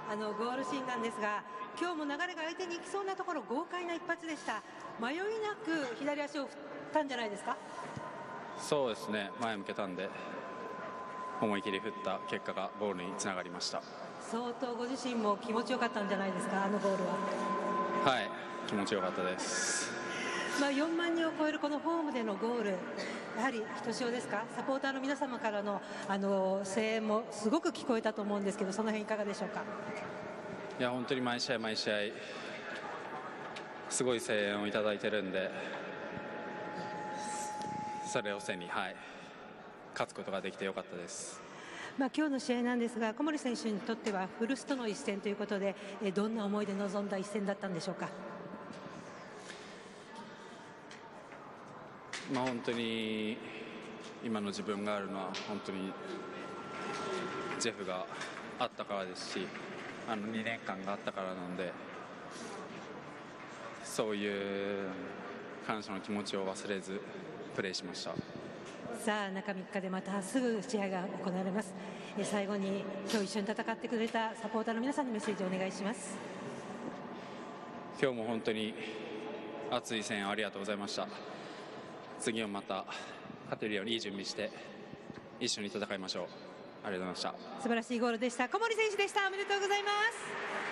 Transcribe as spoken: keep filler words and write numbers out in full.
あのゴールシーンなんですが、今日も流れが相手に行きそうなところ豪快な一発でした。迷いなく左足を振ったんじゃないですか？ そうですね、前向けたんで思い切り振った結果がゴールにつながりました。 相当ご自身も気持ちよかったんじゃないですか、あのゴールは。 はい、気持ちよかったです。 まあ、よんまんにんを超えるこのホームでのゴール、やはりひとしおですか？サポーターの皆様からのあの声援もすごく聞こえたと思うんですけど、その辺いかがでしょうか？ いや、本当に毎試合毎試合すごい声援をいただいてるんで、それを背に、はい、勝つことができてよかったです。 まあ、今日の試合なんですが、小森選手にとっては古巣との一戦ということで、えどんな思いで臨んだ一戦だったんでしょうか？ まあ、本当に今の自分があるのは本当にジェフがあったからですし、あのにねんかんがあったからなので、そういう感謝の気持ちを忘れずプレーしました。 さあ中みっかでまたすぐ試合が行われます。え最後に今日一緒に戦ってくれたサポーターの皆さんにメッセージをお願いします。 今日も本当に熱い声援ありがとうございました。次もまた勝てるようにいい準備して一緒に戦いましょう。ありがとうございました。 素晴らしいゴールでした。小森選手でした。おめでとうございます。